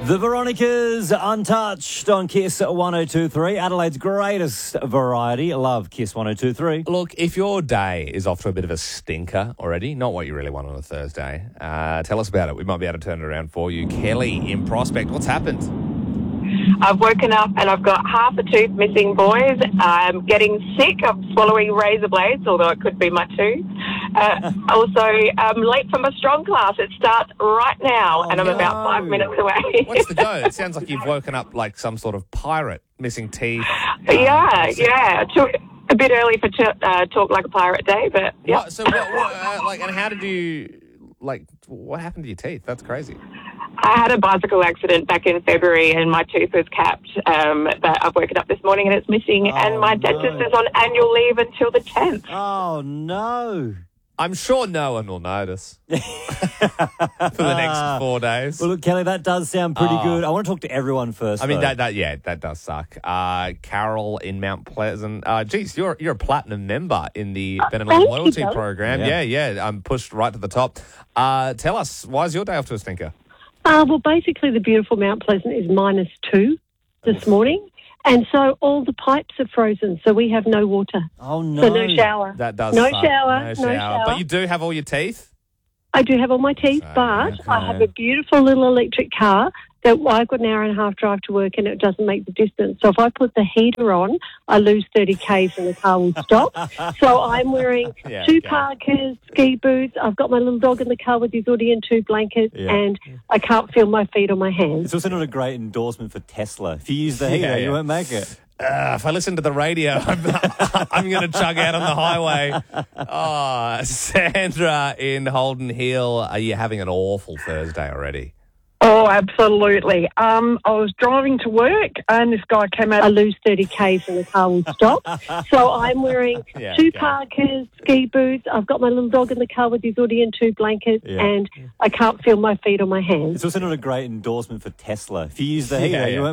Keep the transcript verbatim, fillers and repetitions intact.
The Veronicas, Untouched on Kiss one oh two point three, Adelaide's greatest variety. I love Kiss one oh two point three. Look, if your day is off to a bit of a stinker already, not what you really want on a Thursday, uh, tell us about it. We might be able to turn it around for you. Kelly in Prospect, what's happened? I've woken up and I've got half a tooth missing, boys. I'm getting sick. I'm swallowing razor blades, although it could be my tooth. Uh, also, I'm late for my strong class. It starts right now, Oh, and I'm no. about five minutes away. What's the go? It sounds like you've woken up like some sort of pirate, missing teeth. yeah, yeah. Took a bit early for t- uh, Talk Like a Pirate Day, but yeah. What, so, what, what, uh, like, and how did you, like, what happened to your teeth? That's crazy. I had a bicycle accident back in February and my tooth was capped, um, but I've woken up this morning and it's missing, Oh, and my no. dentist is on annual leave until the tenth. Oh, no. I'm sure no one will notice for the next four days. Well, look, Kelly, that does sound pretty Oh. good. I want to talk to everyone first. I mean, though. that, that yeah, that does suck. Uh, Carol in Mount Pleasant. Uh, geez, you're you're a platinum member in the Ben and thank Lee you, loyalty Doug. program. Yeah. Yeah, yeah. I'm pushed right to the top. Uh, tell us, why is your day off to a stinker? Uh, well, basically, the beautiful Mount Pleasant is minus two this morning. And so all the pipes are frozen, so we have no water. Oh, no. So no shower. That does No suck. shower, No no shower. shower. But you do have all your teeth? I do have all my teeth, So, but okay. I have a beautiful little electric car that I've got an hour and a half drive to work and it doesn't make the distance. So if I put the heater on, I lose thirty kays and the car will stop. So I'm wearing Yeah, two okay. parkas, ski boots. I've got my little dog in the car with his hoodie and two blankets, Yeah. and I can't feel my feet or my hands. It's also not a great endorsement for Tesla. If you use the heater, Yeah, yeah. you won't make it. Uh, if I listen to the radio, I'm, I'm going to chug out on the highway. Oh, Sandra in Holden Hill, are you having an awful Thursday already? Oh, absolutely. Um, I was driving to work and this guy came out. I lose thirty kays and the car will stop. So I'm wearing Yeah, two okay. parkas, ski boots. I've got my little dog in the car with his hoodie and two blankets, Yeah. and I can't feel my feet or my hands. It's also not a great endorsement for Tesla. If you use the heater, Yeah, you yeah. won't